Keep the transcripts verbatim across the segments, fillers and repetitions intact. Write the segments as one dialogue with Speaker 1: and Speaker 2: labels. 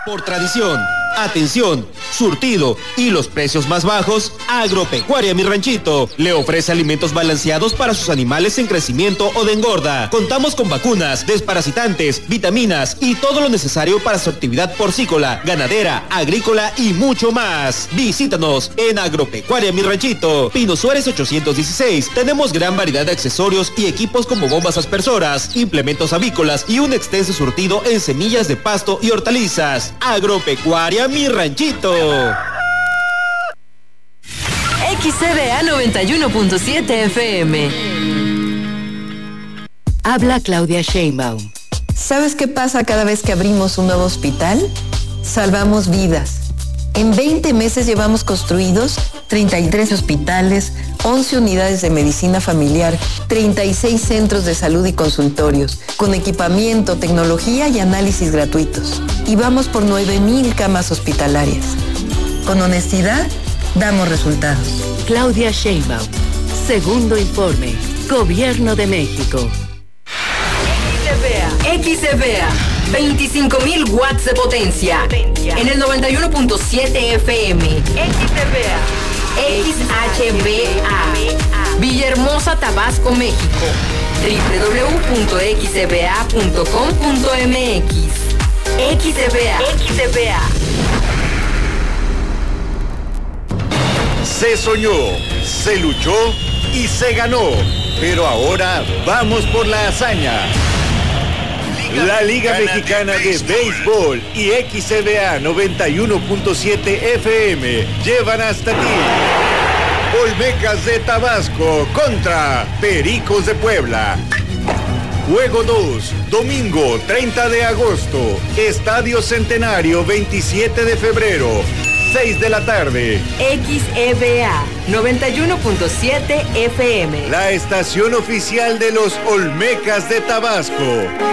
Speaker 1: Por tradición, atención, surtido y los precios más bajos, Agropecuaria Mi Ranchito le ofrece alimentos balanceados para sus animales en crecimiento o de engorda. Contamos con vacunas, desparasitantes, vitaminas y todo lo necesario para su actividad porcícola, ganadera, agrícola y mucho más. Visítanos en Agropecuaria Mi Ranchito, Pino Suárez ochocientos dieciséis. Tenemos gran variedad de accesorios y equipos como bombas aspersoras, implementos avícolas y un extenso surtido en semillas de pasto y hortalizas. Agropecuaria Mi Ranchito.
Speaker 2: X C B A noventa y uno punto siete F M. Habla Claudia Sheinbaum.
Speaker 3: ¿Sabes qué pasa cada vez que abrimos un nuevo hospital? Salvamos vidas. En veinte meses llevamos construidos treinta y tres hospitales, once unidades de medicina familiar, treinta y seis centros de salud y consultorios, con equipamiento, tecnología y análisis gratuitos. Y vamos por nueve mil camas hospitalarias. Con honestidad, damos resultados.
Speaker 2: Claudia Sheinbaum. Segundo informe. Gobierno de México.
Speaker 4: X C B A, veinticinco mil watts de potencia, en el noventa y uno punto siete F M. X C B A, X H B A, Villahermosa, Tabasco, México. doble u doble u doble u punto x c b a punto com punto m x. X C B A, X C B A.
Speaker 5: Se soñó, se luchó y se ganó, pero ahora vamos por la hazaña. La Liga Mexicana de Béisbol y X C B A noventa y uno punto siete F M llevan hasta ti Olmecas de Tabasco contra Pericos de Puebla. Juego dos, domingo treinta de agosto, Estadio Centenario veintisiete de febrero, seis de la tarde.
Speaker 4: X E B A noventa y uno punto siete F M.
Speaker 5: La estación oficial de los Olmecas de Tabasco.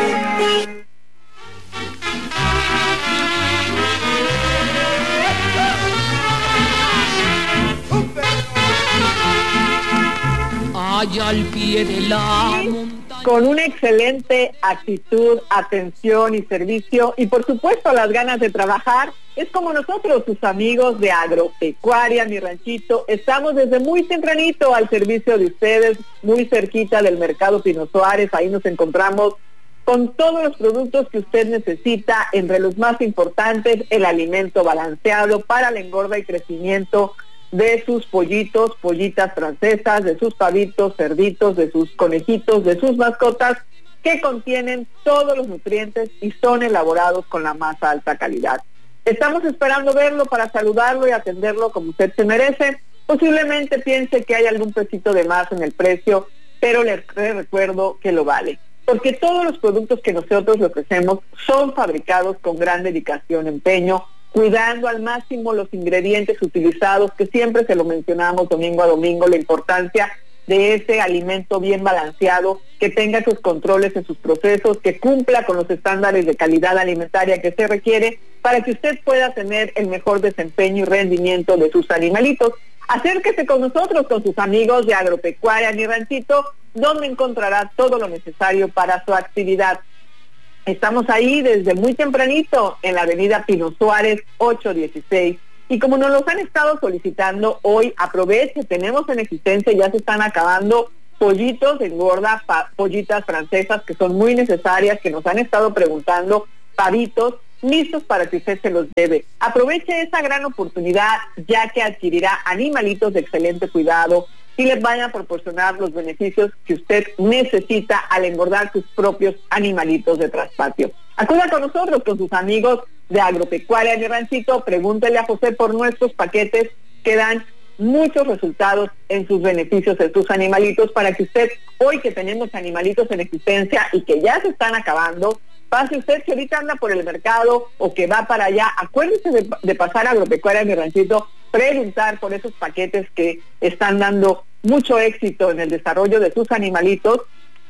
Speaker 6: Allá al pie de la montaña.
Speaker 7: Con una excelente actitud, atención y servicio, y por supuesto las ganas de trabajar, es como nosotros, sus amigos de Agropecuaria Mi Ranchito, estamos desde muy tempranito al servicio de ustedes, muy cerquita del Mercado Pino Suárez. Ahí nos encontramos con todos los productos que usted necesita, entre los más importantes, el alimento balanceado para la engorda y crecimiento de sus pollitos, pollitas francesas, de sus pavitos, cerditos, de sus conejitos, de sus mascotas, que contienen todos los nutrientes y son elaborados con la más alta calidad. Estamos esperando verlo para saludarlo y atenderlo como usted se merece. Posiblemente piense que hay algún pesito de más en el precio, pero le recuerdo que lo vale, porque todos los productos que nosotros le ofrecemos son fabricados con gran dedicación, empeño, cuidando al máximo los ingredientes utilizados, que siempre se lo mencionamos domingo a domingo, la importancia de ese alimento bien balanceado, que tenga sus controles en sus procesos, que cumpla con los estándares de calidad alimentaria que se requiere para que usted pueda tener el mejor desempeño y rendimiento de sus animalitos. Acérquese con nosotros, con sus amigos de Agropecuaria Mi Ranchito, donde encontrará todo lo necesario para su actividad. Estamos ahí desde muy tempranito en la avenida Pino Suárez ochocientos dieciséis. Y como nos los han estado solicitando, hoy aproveche, tenemos en existencia, ya se están acabando pollitos de engorda, pa, pollitas francesas que son muy necesarias, que nos han estado preguntando, pavitos, listos para que usted se los lleve. Aproveche esa gran oportunidad, ya que adquirirá animalitos de excelente cuidado y les van a proporcionar los beneficios que usted necesita al engordar sus propios animalitos de traspatio. Acuda con nosotros, con sus amigos de Agropecuaria Mi Ranchito, pregúntele a José por nuestros paquetes que dan muchos resultados en sus beneficios de sus animalitos, para que usted, hoy que tenemos animalitos en existencia y que ya se están acabando, pase usted, que ahorita anda por el mercado o que va para allá, acuérdese de, de pasar a Agropecuaria Mi Ranchito, preguntar por esos paquetes que están dando mucho éxito en el desarrollo de sus animalitos.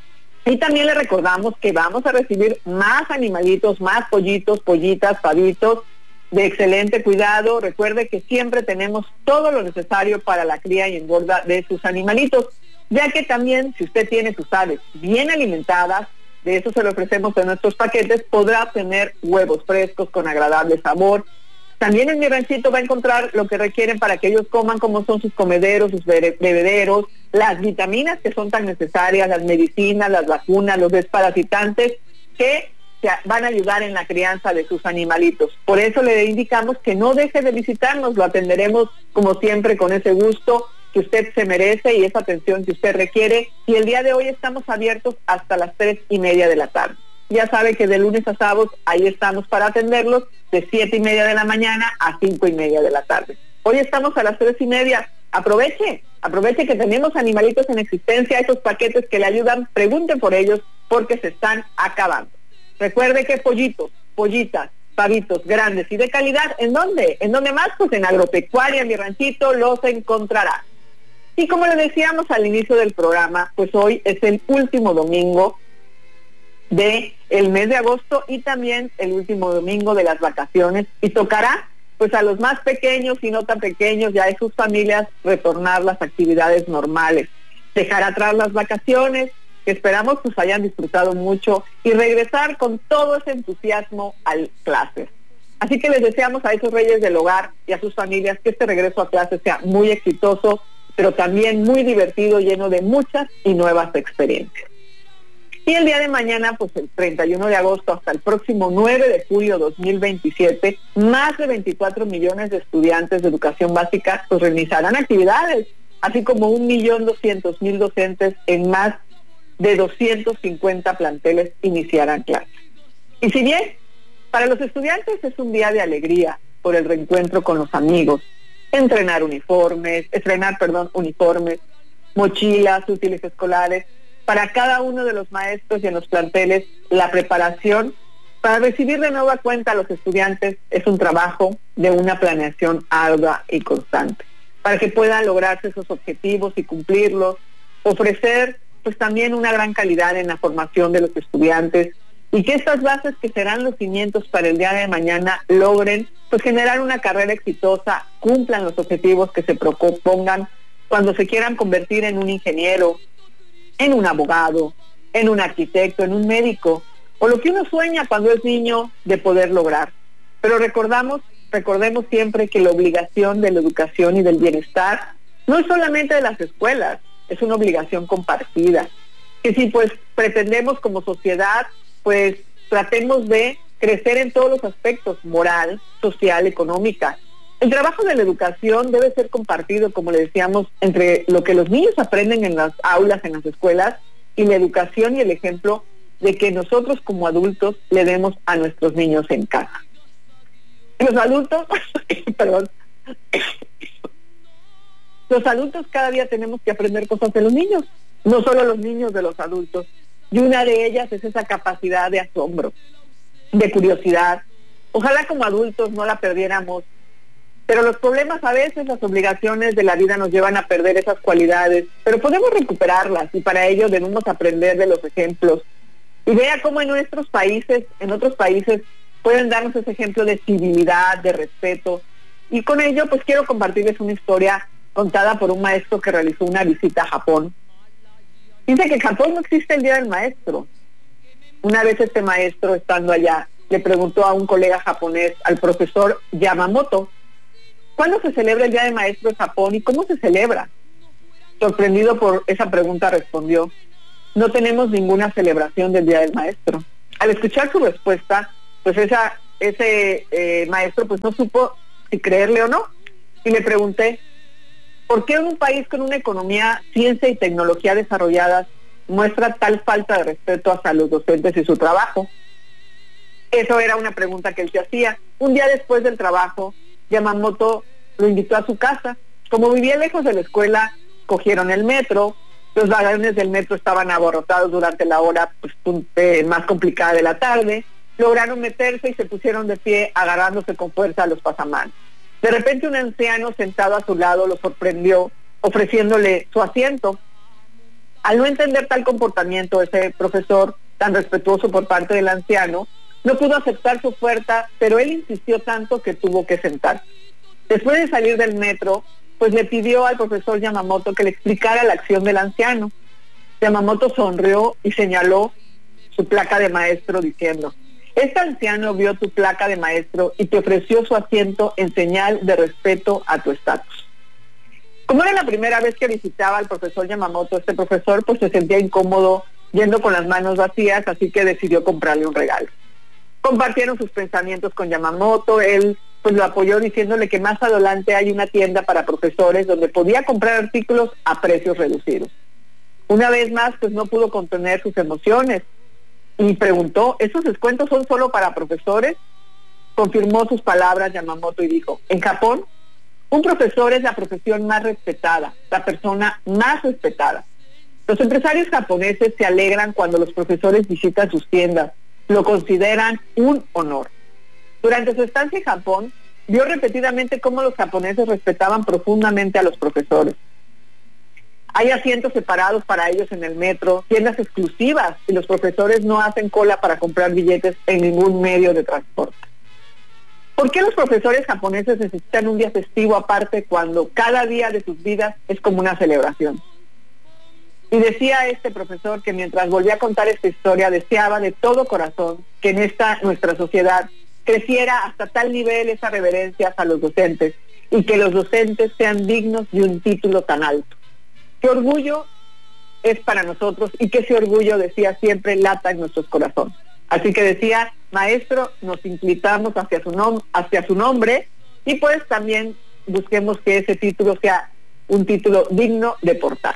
Speaker 7: Y también le recordamos que vamos a recibir más animalitos, más pollitos, pollitas, pavitos de excelente cuidado. Recuerde que siempre tenemos todo lo necesario para la cría y engorda de sus animalitos, ya que también si usted tiene sus aves bien alimentadas, de eso se lo ofrecemos en nuestros paquetes, podrá obtener huevos frescos con agradable sabor. También en Mi Ranchito va a encontrar lo que requieren para que ellos coman, como son sus comederos, sus bebederos, las vitaminas que son tan necesarias, las medicinas, las vacunas, los desparasitantes que van a ayudar en la crianza de sus animalitos. Por eso le indicamos que no deje de visitarnos, lo atenderemos como siempre con ese gusto que usted se merece y esa atención que usted requiere. Y el día de hoy estamos abiertos hasta las tres y media de la tarde. Ya sabe que de lunes a sábados ahí estamos para atenderlos de siete y media de la mañana a cinco y media de la tarde. Hoy estamos a las tres y media. Aproveche, aproveche que tenemos animalitos en existencia, esos paquetes que le ayudan, pregunte por ellos porque se están acabando. Recuerde que pollitos, pollitas, pavitos grandes y de calidad, ¿en dónde? ¿En dónde más? Pues en Agropecuaria Mi Ranchito los encontrará. Y como le decíamos al inicio del programa, pues hoy es el último domingo de el mes de agosto y también el último domingo de las vacaciones, y tocará pues a los más pequeños y no tan pequeños, ya de sus familias, retornar las actividades normales, dejar atrás las vacaciones, que esperamos pues hayan disfrutado mucho, y regresar con todo ese entusiasmo al clases. Así que les deseamos a esos reyes del hogar y a sus familias que este regreso a clases sea muy exitoso, pero también muy divertido, lleno de muchas y nuevas experiencias. Y el día de mañana, pues el treinta y uno de agosto hasta el próximo nueve de julio dos mil veintisiete, más de veinticuatro millones de estudiantes de educación básica pues realizarán actividades, así como un millón doscientos mil docentes en más de doscientos cincuenta planteles iniciarán clases. Y si bien para los estudiantes es un día de alegría por el reencuentro con los amigos, entrenar uniformes, estrenar, perdón, uniformes, mochilas, útiles escolares, para cada uno de los maestros y en los planteles, la preparación para recibir de nueva cuenta a los estudiantes es un trabajo de una planeación ardua y constante, para que puedan lograrse esos objetivos y cumplirlos, ofrecer pues también una gran calidad en la formación de los estudiantes, y que estas bases que serán los cimientos para el día de mañana logren pues generar una carrera exitosa, cumplan los objetivos que se propongan cuando se quieran convertir en un ingeniero, en un abogado, en un arquitecto, en un médico, o lo que uno sueña cuando es niño de poder lograr. Pero recordamos, recordemos siempre que la obligación de la educación y del bienestar no es solamente de las escuelas, es una obligación compartida. Que si pues pretendemos como sociedad, pues tratemos de crecer en todos los aspectos, moral, social, económica. El trabajo de la educación debe ser compartido, como le decíamos, entre lo que los niños aprenden en las aulas, en las escuelas, y la educación y el ejemplo de que nosotros como adultos le demos a nuestros niños en casa. Los adultos, perdón, los adultos cada día tenemos que aprender cosas de los niños, no solo los niños de los adultos, y una de ellas es esa capacidad de asombro, de curiosidad. Ojalá como adultos no la perdiéramos, pero los problemas a veces, las obligaciones de la vida nos llevan a perder esas cualidades, pero podemos recuperarlas, y para ello debemos aprender de los ejemplos. Y vea cómo en nuestros países, en otros países, pueden darnos ese ejemplo de civilidad, de respeto. Y con ello, pues quiero compartirles una historia contada por un maestro que realizó una visita a Japón. Dice que en Japón no existe el Día del Maestro. Una vez este maestro, estando allá, le preguntó a un colega japonés, al profesor Yamamoto, ¿cuándo se celebra el Día del Maestro en Japón y cómo se celebra? Sorprendido por esa pregunta respondió, no tenemos ninguna celebración del Día del Maestro. Al escuchar su respuesta, pues esa, ese eh, maestro pues no supo si creerle o no. Y le pregunté, ¿por qué un país con una economía, ciencia y tecnología desarrolladas muestra tal falta de respeto hacia los docentes y su trabajo? Eso era una pregunta que él se hacía. Un día después del trabajo, Yamamoto lo invitó a su casa. Como vivía lejos de la escuela, cogieron el metro. Los vagones del metro estaban abarrotados durante la hora pues, eh, más complicada de la tarde. Lograron meterse y se pusieron de pie, agarrándose con fuerza a los pasamanos. De repente un anciano sentado a su lado lo sorprendió, ofreciéndole su asiento. Al no entender tal comportamiento, ese profesor tan respetuoso por parte del anciano no pudo aceptar su oferta, pero él insistió tanto que tuvo que sentarse. Después de salir del metro, pues le pidió al profesor Yamamoto que le explicara la acción del anciano. Yamamoto sonrió y señaló su placa de maestro diciendo: este anciano vio tu placa de maestro y te ofreció su asiento en señal de respeto a tu estatus. Como era la primera vez que visitaba al profesor Yamamoto, este profesor pues se sentía incómodo yendo con las manos vacías, así que decidió comprarle un regalo. Compartieron sus pensamientos con Yamamoto, él pues lo apoyó diciéndole que más adelante hay una tienda para profesores donde podía comprar artículos a precios reducidos. Una vez más pues no pudo contener sus emociones y preguntó: ¿esos descuentos son solo para profesores? Confirmó sus palabras Yamamoto y dijo: en Japón, un profesor es la profesión más respetada, la persona más respetada. Los empresarios japoneses se alegran cuando los profesores visitan sus tiendas, lo consideran un honor. Durante su estancia en Japón, vio repetidamente cómo los japoneses respetaban profundamente a los profesores. Hay asientos separados para ellos en el metro, tiendas exclusivas, y los profesores no hacen cola para comprar billetes en ningún medio de transporte. ¿Por qué los profesores japoneses necesitan un día festivo aparte cuando cada día de sus vidas es como una celebración? Y decía este profesor que mientras volvía a contar esta historia, deseaba de todo corazón que en esta nuestra sociedad creciera hasta tal nivel esa reverencia a los docentes y que los docentes sean dignos de un título tan alto. Qué orgullo es para nosotros y que ese orgullo, decía, siempre lata en nuestros corazones. Así que decía: maestro, nos inclinamos hacia su, nom- hacia su nombre y pues también busquemos que ese título sea un título digno de portar.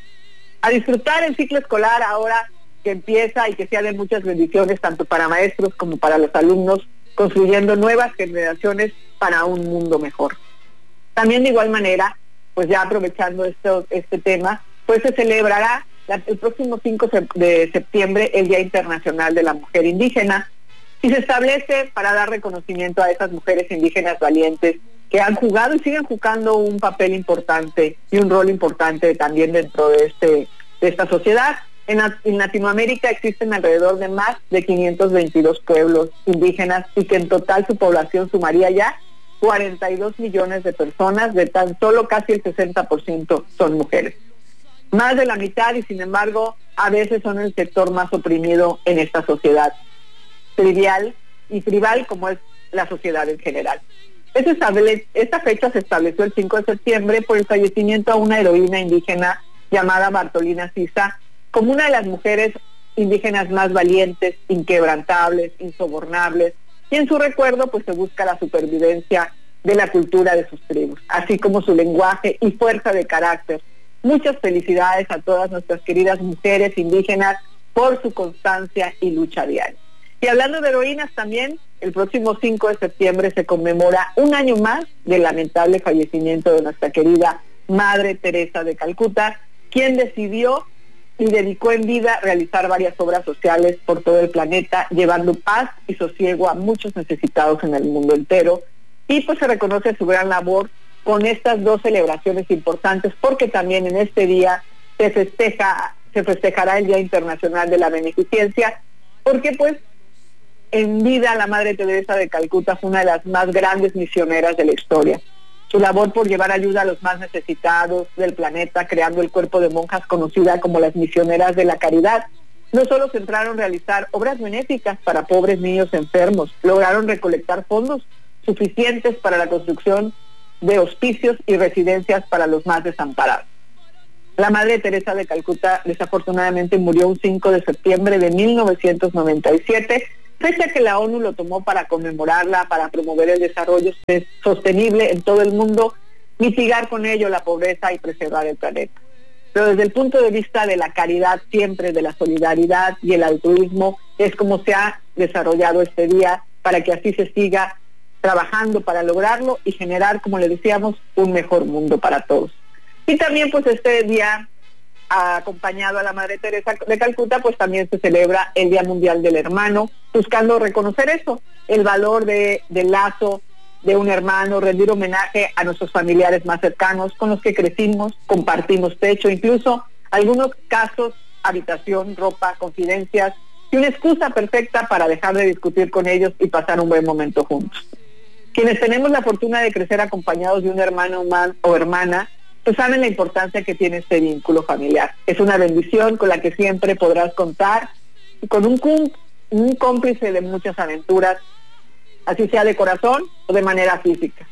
Speaker 7: A disfrutar el ciclo escolar ahora que empieza y que sea de muchas bendiciones tanto para maestros como para los alumnos, construyendo nuevas generaciones para un mundo mejor. También de igual manera, pues ya aprovechando esto, este tema, pues se celebrará la, el próximo cinco de septiembre el Día Internacional de la Mujer Indígena y se establece para dar reconocimiento a esas mujeres indígenas valientes que han jugado y siguen jugando un papel importante y un rol importante también dentro de, este, de esta sociedad. En, en Latinoamérica existen alrededor de más de quinientos veintidós pueblos indígenas y que en total su población sumaría ya cuarenta y dos millones de personas, de tan solo casi el sesenta por ciento son mujeres. Más de la mitad y sin embargo a veces son el sector más oprimido en esta sociedad trivial y tribal como es la sociedad en general. Esta fecha se estableció el cinco de septiembre por el fallecimiento a una heroína indígena llamada Bartolina Sisa, como una de las mujeres indígenas más valientes, inquebrantables, insobornables, y en su recuerdo pues se busca la supervivencia de la cultura de sus tribus, así como su lenguaje y fuerza de carácter. Muchas felicidades a todas nuestras queridas mujeres indígenas por su constancia y lucha diaria. Y hablando de heroínas también, el próximo cinco de septiembre se conmemora un año más del lamentable fallecimiento de nuestra querida Madre Teresa de Calcuta, quien decidió y dedicó en vida a realizar varias obras sociales por todo el planeta, llevando paz y sosiego a muchos necesitados en el mundo entero. Y pues se reconoce su gran labor con estas dos celebraciones importantes, porque también en este día se festeja, se festejará el Día Internacional de la Beneficencia, porque pues en vida la Madre Teresa de Calcuta fue una de las más grandes misioneras de la historia. Su labor por llevar ayuda a los más necesitados del planeta, creando el cuerpo de monjas conocida como las misioneras de la caridad, no solo centraron en realizar obras benéficas para pobres niños enfermos, lograron recolectar fondos suficientes para la construcción de hospicios y residencias para los más desamparados. La Madre Teresa de Calcuta desafortunadamente murió un cinco de septiembre de mil novecientos noventa y siete, fecha que la ONU lo tomó para conmemorarla, para promover el desarrollo sostenible en todo el mundo, mitigar con ello la pobreza y preservar el planeta. Pero desde el punto de vista de la caridad, siempre de la solidaridad y el altruismo, es como se ha desarrollado este día para que así se siga trabajando para lograrlo y generar, como le decíamos, un mejor mundo para todos. Y también pues este día, acompañado a la Madre Teresa de Calcuta, pues también se celebra el Día Mundial del Hermano, buscando reconocer eso, el valor de, del lazo de un hermano, rendir homenaje a nuestros familiares más cercanos, con los que crecimos, compartimos techo, incluso algunos casos, habitación, ropa, confidencias, y una excusa perfecta para dejar de discutir con ellos y pasar un buen momento juntos. Quienes tenemos la fortuna de crecer acompañados de un hermano o hermana, pues saben la importancia que tiene este vínculo familiar. Es una bendición con la que siempre podrás contar con un, un cómplice de muchas aventuras, así sea de corazón o de manera física.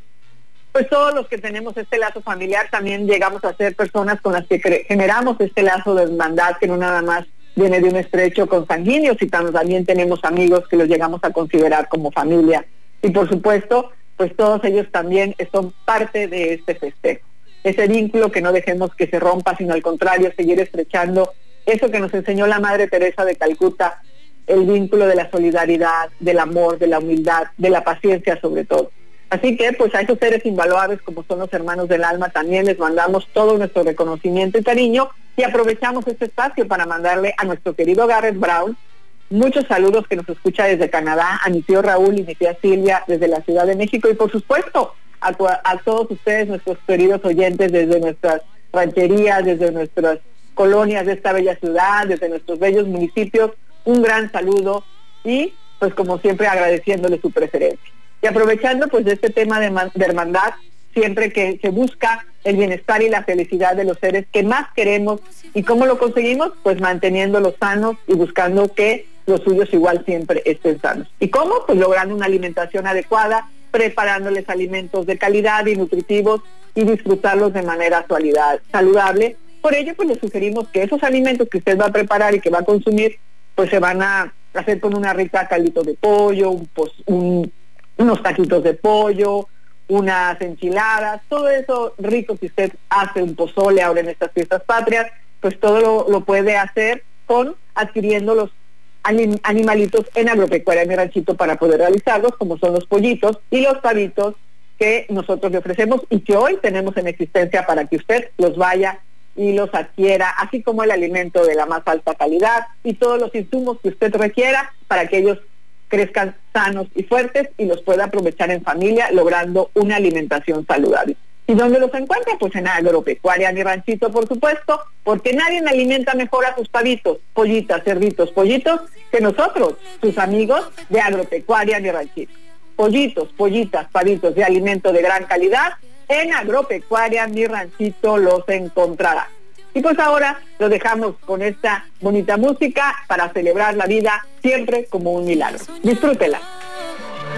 Speaker 7: Pues todos los que tenemos este lazo familiar también llegamos a ser personas con las que generamos este lazo de hermandad, que no nada más viene de un estrecho consanguíneo, sino también tenemos amigos que los llegamos a considerar como familia. Y por supuesto, pues todos ellos también son parte de este festejo. Ese vínculo que no dejemos que se rompa, sino al contrario, seguir estrechando eso que nos enseñó la Madre Teresa de Calcuta, el vínculo de la solidaridad, del amor, de la humildad, de la paciencia sobre todo. Así que pues a esos seres invaluables como son los hermanos del alma también les mandamos todo nuestro reconocimiento y cariño, y aprovechamos este espacio para mandarle a nuestro querido Garrett Brown muchos saludos, que nos escucha desde Canadá, a mi tío Raúl y mi tía Silvia desde la Ciudad de México, y por supuesto a, a todos ustedes, nuestros queridos oyentes, desde nuestras rancherías, desde nuestras colonias de esta bella ciudad, desde nuestros bellos municipios, un gran saludo y pues como siempre agradeciéndole su preferencia. Y aprovechando pues de este tema de, de hermandad, siempre que se busca el bienestar y la felicidad de los seres que más queremos. ¿Y cómo lo conseguimos? Pues manteniéndolos sanos y buscando que los suyos igual siempre estén sanos. ¿Y cómo? Pues logrando una alimentación adecuada, preparándoles alimentos de calidad y nutritivos y disfrutarlos de manera saludable. Por ello pues les sugerimos que esos alimentos que usted va a preparar y que va a consumir, pues se van a hacer con una rica caldito de pollo, un, un unos taquitos de pollo, unas enchiladas, todo eso rico. Si usted hace un pozole ahora en estas fiestas patrias, pues todo lo, lo puede hacer con adquiriendo los anim, animalitos en Agropecuaria Mi Ranchito para poder realizarlos, como son los pollitos y los pavitos que nosotros le ofrecemos y que hoy tenemos en existencia para que usted los vaya y los adquiera, así como el alimento de la más alta calidad y todos los insumos que usted requiera para que ellos crezcan sanos y fuertes y los pueda aprovechar en familia, logrando una alimentación saludable. ¿Y dónde los encuentra? Pues en Agropecuaria Mi Ranchito, por supuesto, porque nadie alimenta mejor a sus pavitos, pollitas, cerditos, pollitos, que nosotros, sus amigos de Agropecuaria Mi Ranchito. Pollitos, pollitas, pavitos de alimento de gran calidad, en Agropecuaria Mi Ranchito los encontrará. Y pues ahora lo dejamos con esta bonita música para celebrar la vida siempre como un milagro. Disfrútela.